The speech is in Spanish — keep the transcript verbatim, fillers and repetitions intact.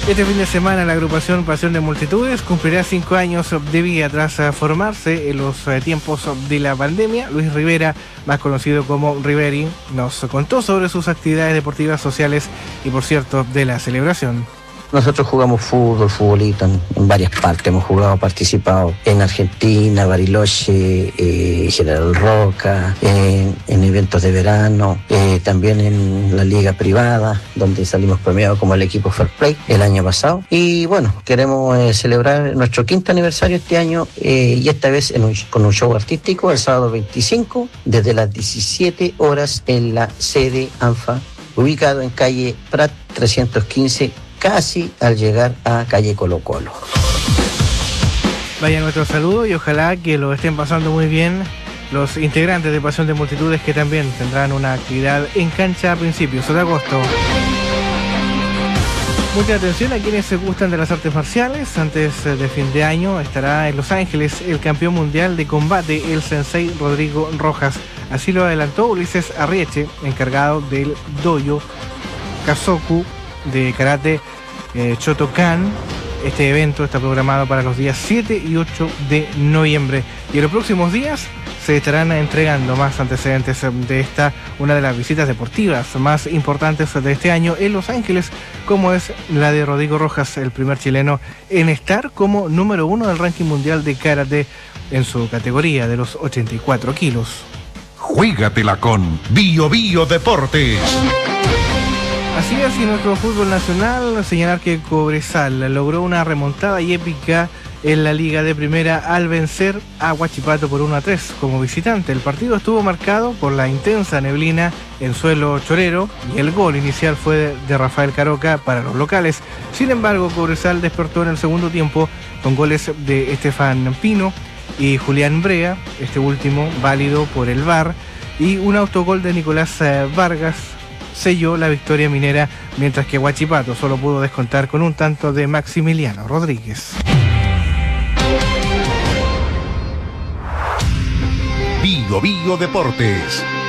Este fin de semana la agrupación Pasión de Multitudes cumplirá cinco años de vida tras formarse en los tiempos de la pandemia. Luis Rivera, más conocido como Riveri, nos contó sobre sus actividades deportivas, sociales y, por cierto, de la celebración. Nosotros jugamos fútbol, futbolito en, en varias partes. Hemos jugado, participado en Argentina, Bariloche, eh, General Roca, eh, en eventos de verano, eh, también en la liga privada, donde salimos premiados como el equipo Fair Play el año pasado. Y bueno, queremos eh, celebrar nuestro quinto aniversario este año eh, y esta vez en un, con un show artístico el sábado veinticinco, desde las diecisiete horas en la sede ANFA, ubicado en calle Prat trescientos quince, casi al llegar a calle Colo Colo. Vaya nuestro saludo y ojalá que lo estén pasando muy bien los integrantes de Pasión de Multitudes, que también tendrán una actividad en cancha a principios de agosto. Mucha atención a quienes se gustan de las artes marciales. Antes de fin de año estará en Los Ángeles el campeón mundial de combate, el sensei Rodrigo Rojas. Así lo adelantó Ulises Arrieche, encargado del dojo Kazoku de karate eh, Shotokan. Este evento está programado para los días siete y ocho de noviembre y en los próximos días se estarán entregando más antecedentes de esta, una de las visitas deportivas más importantes de este año en Los Ángeles, como es la de Rodrigo Rojas, el primer chileno en estar como número uno del ranking mundial de karate en su categoría de los ochenta y cuatro kilos. Juégatela con Bio Bio Deportes. Así es, y nuestro fútbol nacional, señalar que Cobresal logró una remontada y épica en la Liga de Primera al vencer a Huachipato por uno a tres como visitante. El partido estuvo marcado por la intensa neblina en suelo chorero y el gol inicial fue de, de Rafael Caroca para los locales. Sin embargo, Cobresal despertó en el segundo tiempo con goles de Estefan Pino y Julián Brea, este último válido por el V A R, y un autogol de Nicolás Vargas selló la victoria minera, mientras que Huachipato solo pudo descontar con un tanto de Maximiliano Rodríguez. Bio Bio Deportes.